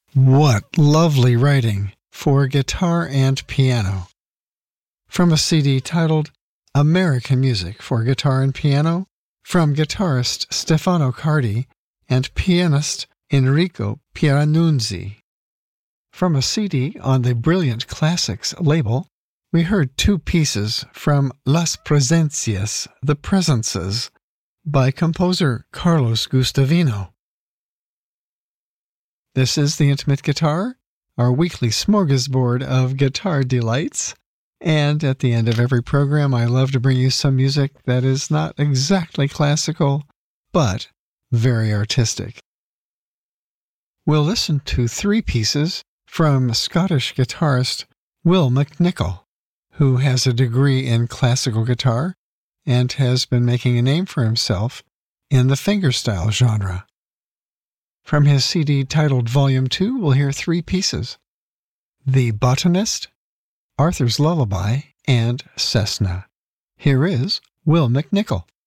What lovely writing for guitar and piano. From a CD titled American Music for Guitar and Piano, from guitarist Stefano Cardi and pianist Enrico Pieranunzi. From a CD on the Brilliant Classics label, we heard two pieces from Las Presencias, The Presences, by composer Carlos Gustavino. This is The Intimate Guitar, our weekly smorgasbord of guitar delights. And at the end of every program, I love to bring you some music that is not exactly classical, but very artistic. We'll listen to three pieces from Scottish guitarist Will McNichol, who has a degree in classical guitar and has been making a name for himself in the fingerstyle genre. From his CD titled Volume 2, we'll hear three pieces: The Botanist, Arthur's Lullaby, and Cessna. Here is Will McNichol.